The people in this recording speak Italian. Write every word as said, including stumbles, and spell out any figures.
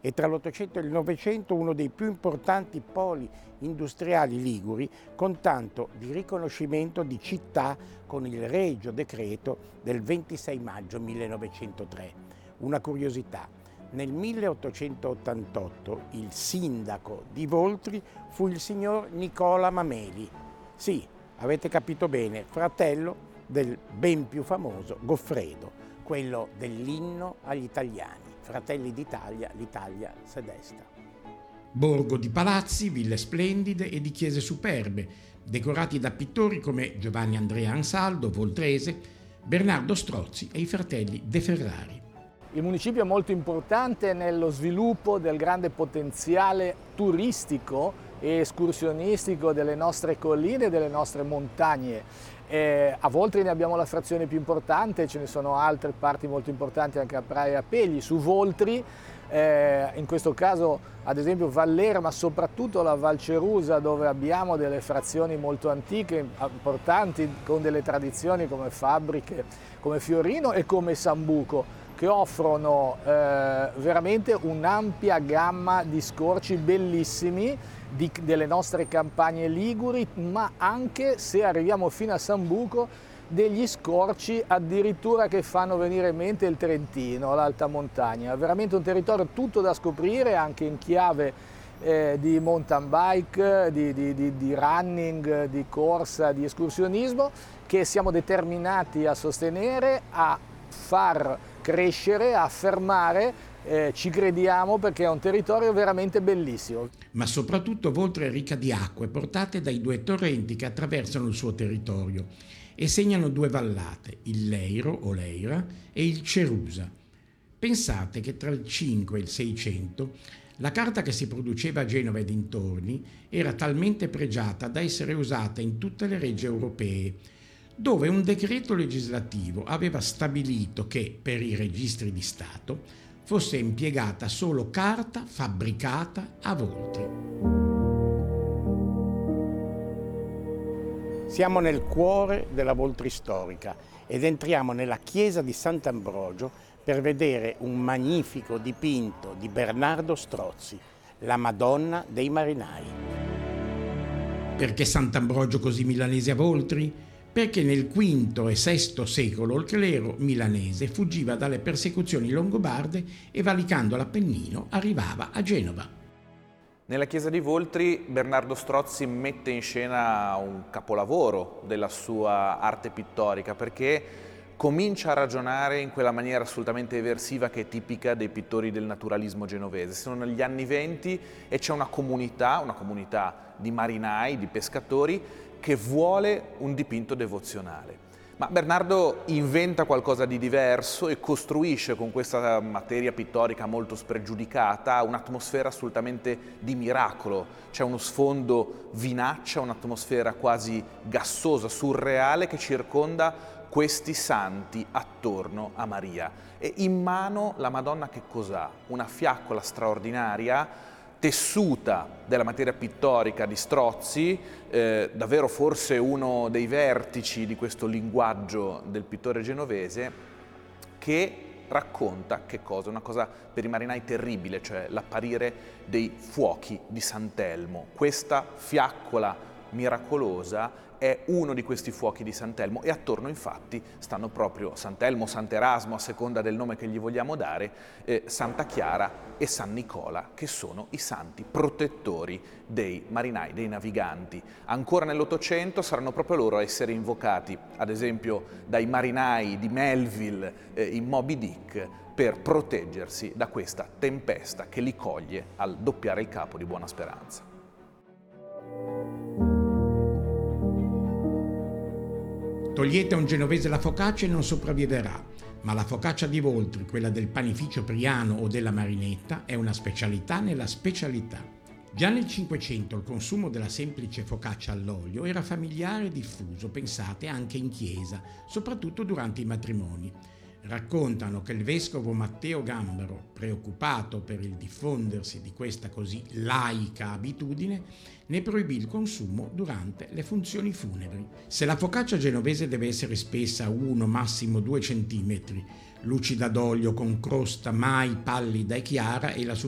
e tra l'Ottocento e il Novecento uno dei più importanti poli industriali liguri, con tanto di riconoscimento di città con il regio decreto del ventisei maggio millenovecentotre. Una curiosità: nel milleottocentottantotto il sindaco di Voltri fu il signor Nicola Mameli. Sì, avete capito bene, fratello del ben più famoso Goffredo, quello dell'inno agli italiani. Fratelli d'Italia, l'Italia s'è desta. Borgo di palazzi, ville splendide e di chiese superbe, decorati da pittori come Giovanni Andrea Ansaldo, voltrese, Bernardo Strozzi e i fratelli De Ferrari. Il municipio è molto importante nello sviluppo del grande potenziale turistico e escursionistico delle nostre colline e delle nostre montagne. Eh, a Voltri ne abbiamo la frazione più importante, ce ne sono altre parti molto importanti anche a Praia e a Pegli. Su Voltri, eh, in questo caso ad esempio Vallera, ma soprattutto la Val Cerusa, dove abbiamo delle frazioni molto antiche, importanti, con delle tradizioni come fabbriche, come Fiorino e come Sambuco, che offrono eh, veramente un'ampia gamma di scorci bellissimi di, delle nostre campagne liguri, ma anche, se arriviamo fino a Sambuco, degli scorci addirittura che fanno venire in mente il Trentino, l'alta montagna. Veramente un territorio tutto da scoprire, anche in chiave eh, di mountain bike, di, di, di, di running, di corsa, di escursionismo, che siamo determinati a sostenere, a far crescere, a affermare, eh, ci crediamo, perché è un territorio veramente bellissimo. Ma soprattutto Voltri è ricca di acque portate dai due torrenti che attraversano il suo territorio e segnano due vallate, il Leiro o Leira e il Cerusa. Pensate che tra il cinque e il seicento la carta che si produceva a Genova e dintorni era talmente pregiata da essere usata in tutte le regge europee, dove un decreto legislativo aveva stabilito che per i registri di Stato fosse impiegata solo carta fabbricata a Voltri. Siamo nel cuore della Voltri storica ed entriamo nella chiesa di Sant'Ambrogio per vedere un magnifico dipinto di Bernardo Strozzi, la Madonna dei Marinai. Perché Sant'Ambrogio così milanese a Voltri? Perché nel quinto e sesto secolo il clero milanese fuggiva dalle persecuzioni longobarde e, valicando l'Appennino, arrivava a Genova. Nella chiesa di Voltri Bernardo Strozzi mette in scena un capolavoro della sua arte pittorica, perché comincia a ragionare in quella maniera assolutamente eversiva che è tipica dei pittori del naturalismo genovese. Sono gli anni venti e c'è una comunità, una comunità di marinai, di pescatori, che vuole un dipinto devozionale. Ma Bernardo inventa qualcosa di diverso e costruisce con questa materia pittorica molto spregiudicata un'atmosfera assolutamente di miracolo. C'è uno sfondo vinaccia, un'atmosfera quasi gassosa, surreale, che circonda questi santi attorno a Maria. E in mano la Madonna che cos'ha? Una fiaccola straordinaria, tessuta della materia pittorica di Strozzi, eh, davvero forse uno dei vertici di questo linguaggio del pittore genovese, che racconta che cosa? Una cosa per i marinai terribile, cioè l'apparire dei fuochi di Sant'Elmo. Questa fiaccola miracolosa è uno di questi fuochi di Sant'Elmo e attorno infatti stanno proprio Sant'Elmo, Sant'Erasmo, a seconda del nome che gli vogliamo dare, eh, Santa Chiara e San Nicola, che sono i santi protettori dei marinai, dei naviganti. Ancora nell'Ottocento saranno proprio loro a essere invocati, ad esempio dai marinai di Melville eh, in Moby Dick, per proteggersi da questa tempesta che li coglie al doppiare il capo di Buona Speranza. Togliete a un genovese la focaccia e non sopravviverà, ma la focaccia di Voltri, quella del panificio Priano o della Marinetta, è una specialità nella specialità. Già nel Cinquecento il consumo della semplice focaccia all'olio era familiare e diffuso, pensate, anche in chiesa, soprattutto durante i matrimoni. Raccontano che il vescovo Matteo Gambaro, preoccupato per il diffondersi di questa così laica abitudine, ne proibì il consumo durante le funzioni funebri. Se la focaccia genovese deve essere spessa uno, massimo due centimetri, lucida d'olio con crosta mai pallida e chiara e la